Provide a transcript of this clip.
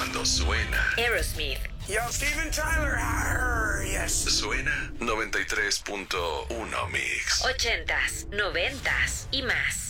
cuando suena. Aerosmith. Yo, Steven Tyler. Yes. Suena 93.1 Mix. 80s, 90s y más.